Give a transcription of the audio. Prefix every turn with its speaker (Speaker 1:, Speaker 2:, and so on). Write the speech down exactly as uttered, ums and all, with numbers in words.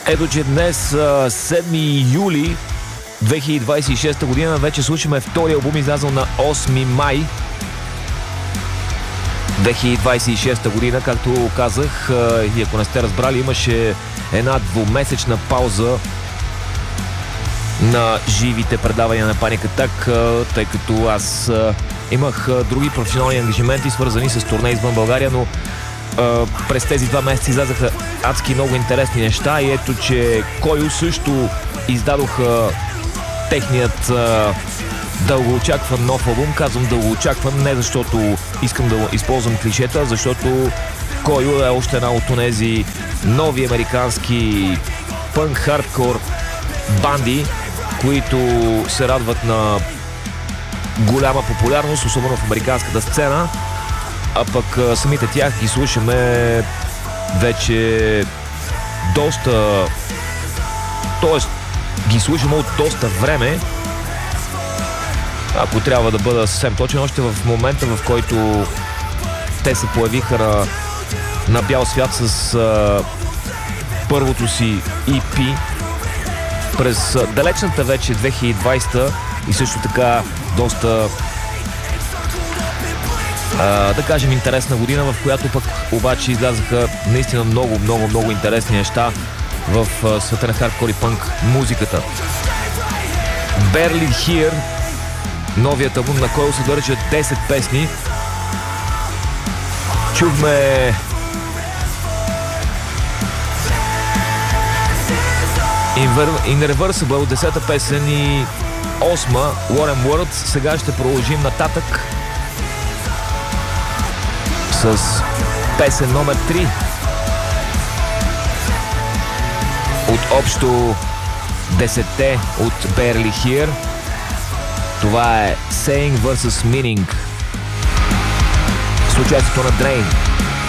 Speaker 1: Ето, че днес, седми юли две хиляди двадесет и шеста година, вече слушаме втори албум, излязъл на осми май две хиляди двадесет и шеста година. Както казах, и ако не сте разбрали, имаше една двумесечна пауза на живите предавания на Panic Attack, тъй като аз имах други професионални ангажименти, свързани с турне извън България, но през тези два месеца излязаха адски много интересни неща и ето, че Койо също издадоха техният а, дългоочакван нов албум. Казвам дългоочакван не защото искам да използвам клишета, защото Койо е още една от тези нови американски пънк-хардкор банди, които се радват на голяма популярност, особено в американската сцена. А пък самите тях ги слушаме вече доста... Тоест, ги слушаме от доста време. Ако трябва да бъда съвсем точен, още в момента, в който те се появиха на, на бял свят с а, първото си и пи през далечната вече две хиляди и двадесета и също така доста... Uh, да кажем интересна година, в която пък обаче излязаха наистина много, много, много интересни неща в uh, света на хардкор и пънк музиката. Barely Here, новият албум на Койо, съдържа десет песни. Чухме Irreversible, десета песен, и осма Warm Words. Сега ще продължим нататък с песен номер три от общо десетте от Barely Here. Това е Saying versus Meaning с участието на Drain.